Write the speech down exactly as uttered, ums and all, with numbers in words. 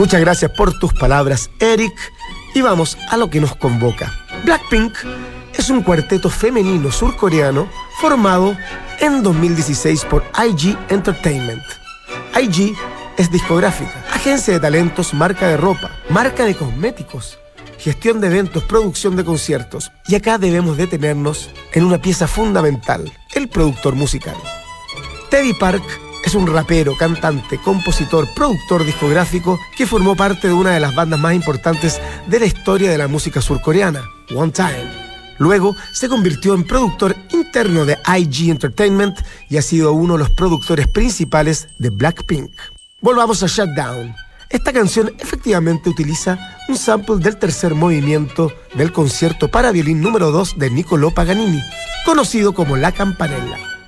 Muchas gracias por tus palabras, Eric. Y vamos a lo que nos convoca. Blackpink es un cuarteto femenino surcoreano formado en dos mil dieciséis por I G Entertainment. I G es discográfica, agencia de talentos, marca de ropa, marca de cosméticos, gestión de eventos, producción de conciertos. Y acá debemos detenernos en una pieza fundamental, el productor musical. Teddy Park es un rapero, cantante, compositor, productor discográfico que formó parte de una de las bandas más importantes de la historia de la música surcoreana, One Time. Luego se convirtió en productor interno de I G Entertainment y ha sido uno de los productores principales de Blackpink. Volvamos a Shutdown. Esta canción efectivamente utiliza un sample del tercer movimiento del concierto para violín número dos de Niccolò Paganini, conocido como La Campanella.